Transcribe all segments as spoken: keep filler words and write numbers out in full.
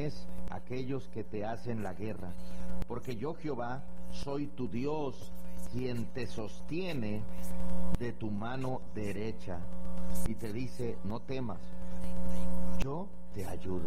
temes a aquellos que te hacen la guerra, porque yo, Jehová, soy tu Dios, quien te sostiene de tu mano derecha y te dice, no temas, yo te ayudo.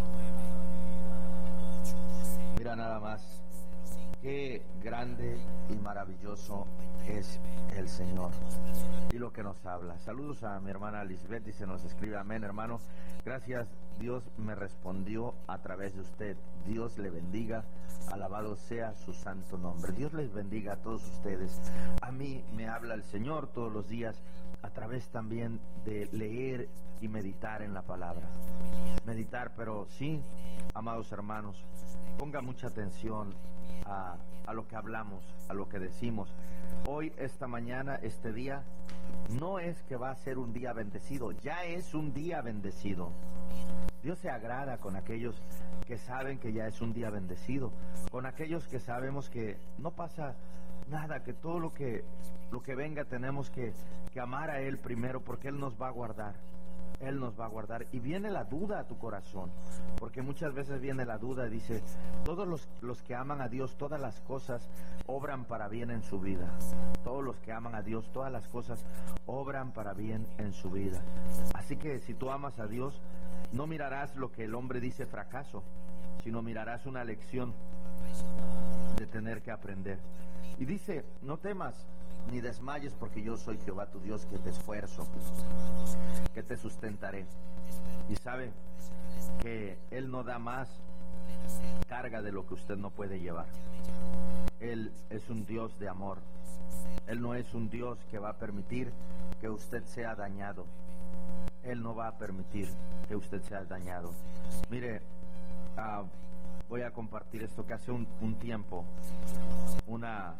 Mira nada más, qué grande y maravilloso es el Señor y lo que nos habla. Saludos a mi hermana Lisbeth, y se nos escribe, amén, hermano. Gracias, Dios me respondió a través de usted. Dios le bendiga, alabado sea su santo nombre. Dios les bendiga a todos ustedes. A mí me habla el Señor todos los días a través también de leer y meditar en la palabra. Meditar, pero sí, amados hermanos, ponga mucha atención a, a lo que hablamos, a lo que decimos. Hoy, esta mañana, este día, no es que va a ser un día bendecido, ya es un día bendecido. Dios se agrada con aquellos que saben que ya es un día bendecido, con aquellos que sabemos que no pasa nada, que todo lo que, lo que venga tenemos que, que amar a Él primero, porque Él nos va a guardar. Él nos va a guardar. Y viene la duda a tu corazón, porque muchas veces viene la duda y dice, todos los, los que aman a Dios, todas las cosas obran para bien en su vida. Todos los que aman a Dios, todas las cosas obran para bien en su vida. Así que si tú amas a Dios, no mirarás lo que el hombre dice fracaso, sino mirarás una lección de tener que aprender. Y dice, no temas ni desmayes, porque yo soy Jehová tu Dios, que te esfuerzo, que te sustentaré. Y sabe que Él no da más carga de lo que usted no puede llevar. Él es un Dios de amor. Él no es un Dios que va a permitir que usted sea dañado. Él no va a permitir que usted sea dañado. Mire, uh, voy a compartir esto que hace un, un tiempo una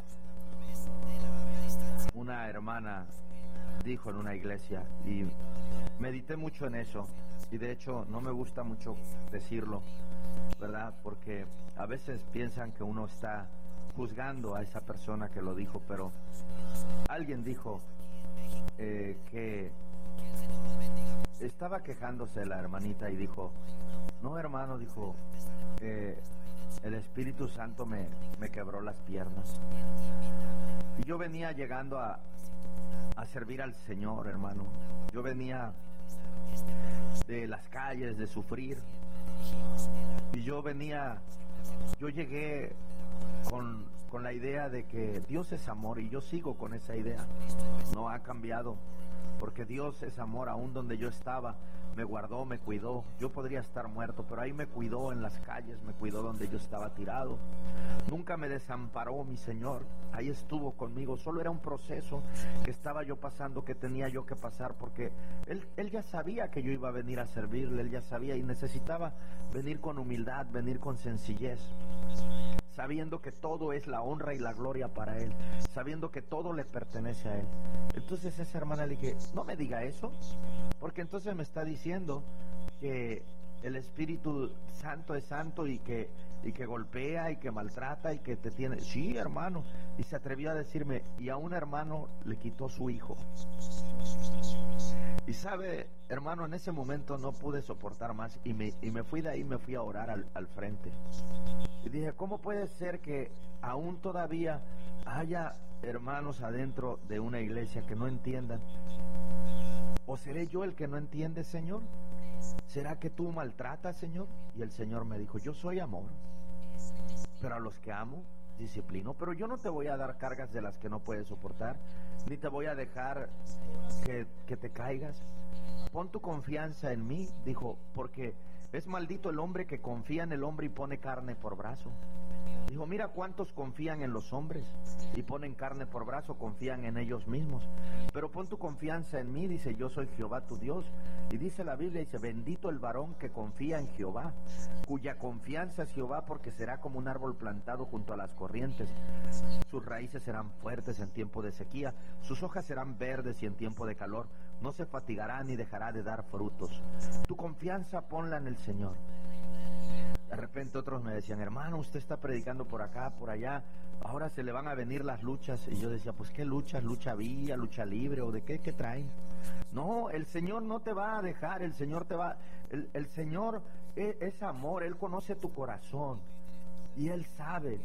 una hermana dijo en una iglesia, y medité mucho en eso, y de hecho no me gusta mucho decirlo, ¿verdad? Porque a veces piensan que uno está juzgando a esa persona que lo dijo, pero alguien dijo eh, que estaba quejándose la hermanita y dijo, no, hermano, dijo, eh, el Espíritu Santo me, me quebró las piernas. Y yo venía llegando a, a servir al Señor, hermano. Yo venía de las calles, de sufrir. Y yo venía, yo llegué con, con la idea de que Dios es amor, y yo sigo con esa idea. No ha cambiado, porque Dios es amor. Aún donde yo estaba, me guardó, me cuidó. Yo podría estar muerto, pero ahí me cuidó en las calles, me cuidó donde yo estaba tirado. Nunca me desamparó mi Señor, ahí estuvo conmigo. Solo era un proceso que estaba yo pasando, que tenía yo que pasar, porque Él, él ya sabía que yo iba a venir a servirle, Él ya sabía, y necesitaba venir con humildad, venir con sencillez, sabiendo que todo es la honra y la gloria para Él, sabiendo que todo le pertenece a Él. Entonces esa hermana le dije, no me diga eso, porque entonces me está diciendo que el Espíritu Santo es santo y que, y que golpea y que maltrata y que te tiene. Sí, hermano. Y se atrevió a decirme, y a un hermano le quitó su hijo. Y sabe, hermano, en ese momento no pude soportar más, y me, y me fui de ahí, me fui a orar al, al frente. Y dije, ¿cómo puede ser que aún todavía haya hermanos adentro de una iglesia que no entiendan? ¿O seré yo el que no entiende, Señor? ¿Será que tú maltratas, Señor? Y el Señor me dijo, yo soy amor, pero a los que amo, disciplino. Pero yo no te voy a dar cargas de las que no puedes soportar, ni te voy a dejar que, que te caigas. Pon tu confianza en mí, dijo, porque es maldito el hombre que confía en el hombre y pone carne por brazo. Dijo, mira cuántos confían en los hombres y ponen carne por brazo, confían en ellos mismos. Pero pon tu confianza en mí, dice, yo soy Jehová tu Dios. Y dice la Biblia, dice, bendito el varón que confía en Jehová, cuya confianza es Jehová, porque será como un árbol plantado junto a las corrientes. Sus raíces serán fuertes en tiempo de sequía, sus hojas serán verdes y en tiempo de calor no se fatigará ni dejará de dar frutos. Tu confianza ponla en el Señor. De repente otros me decían, hermano, usted está predicando por acá, por allá, ahora se le van a venir las luchas. Y yo decía, pues ¿qué luchas? ¿Lucha vía, lucha libre o de qué, qué traen? No, el Señor no te va a dejar, el Señor te va, el, el Señor es, es amor. Él conoce tu corazón y Él sabe.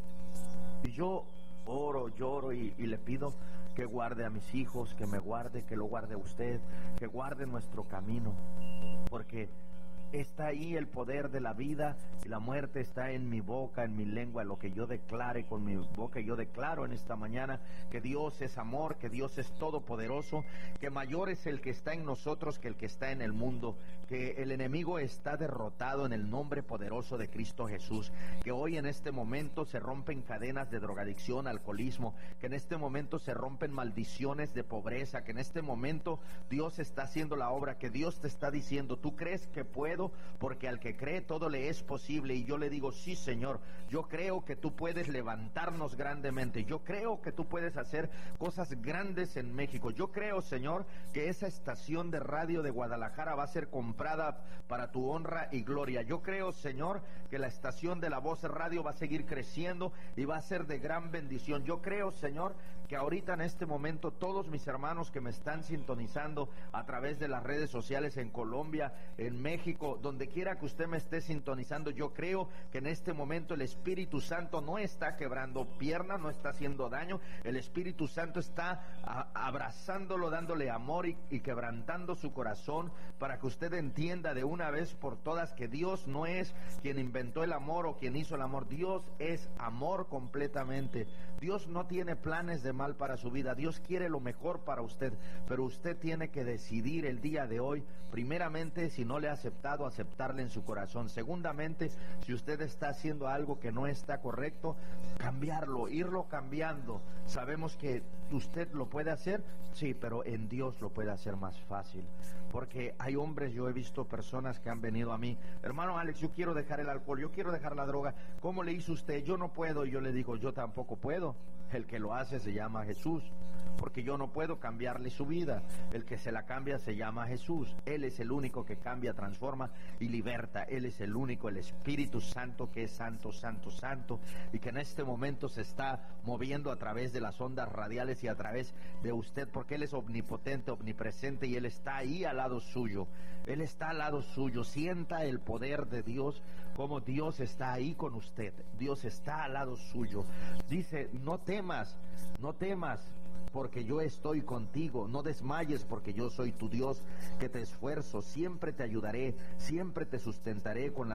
Y yo oro, lloro y, y le pido que guarde a mis hijos, que me guarde, que lo guarde a usted, que guarde nuestro camino, porque está ahí el poder de la vida y la muerte está en mi boca, en mi lengua. Lo que yo declare con mi boca, yo declaro en esta mañana que Dios es amor, que Dios es todopoderoso, que mayor es el que está en nosotros que el que está en el mundo, que el enemigo está derrotado en el nombre poderoso de Cristo Jesús, que hoy en este momento se rompen cadenas de drogadicción, alcoholismo, que en este momento se rompen maldiciones de pobreza, que en este momento Dios está haciendo la obra, que Dios te está diciendo, tú crees que puedo, porque al que cree todo le es posible. Y yo le digo, sí, Señor, yo creo que tú puedes levantarnos grandemente, yo creo que tú puedes hacer cosas grandes en México, yo creo, Señor, que esa estación de radio de Guadalajara va a ser comprada para tu honra y gloria. Yo creo, Señor, que la estación de La Voz Radio va a seguir creciendo y va a ser de gran bendición. Yo creo, Señor, que ahorita en este momento todos mis hermanos que me están sintonizando a través de las redes sociales en Colombia, en México, donde quiera que usted me esté sintonizando, yo creo que en este momento el Espíritu Santo no está quebrando piernas, no está haciendo daño. El Espíritu Santo está a, abrazándolo, dándole amor y, y quebrantando su corazón, para que usted entienda de una vez por todas que Dios no es quien inventó el amor o quien hizo el amor. Dios es amor completamente. Dios no tiene planes de mal para su vida. Dios quiere lo mejor para usted, pero usted tiene que decidir el día de hoy, primeramente, si no le ha aceptado, aceptarle en su corazón. Segundamente, si usted está haciendo algo que no está correcto, cambiarlo, irlo cambiando. Sabemos que usted lo puede hacer, sí, pero en Dios lo puede hacer más fácil, porque hay hombres, yo he visto personas que han venido a mí, hermano Alex, yo quiero dejar el alcohol, yo quiero dejar la droga, ¿cómo le hizo usted? Yo no puedo. Y yo le digo, yo tampoco puedo. El que lo hace se llama Jesús, porque yo no puedo cambiarle su vida. El que se la cambia se llama Jesús. Él es el único que cambia, transforma y liberta. Él es el único, el Espíritu Santo, que es santo, santo, santo, y que en este momento se está moviendo a través de las ondas radiales y a través de usted, porque Él es omnipotente, omnipresente, y Él está ahí al lado suyo. Él está al lado suyo. Sienta el poder de Dios, como Dios está ahí con usted. Dios está al lado suyo. Dice, no temas, no temas, porque yo estoy contigo. No desmayes, porque yo soy tu Dios, que te esfuerzo, siempre te ayudaré, siempre te sustentaré con la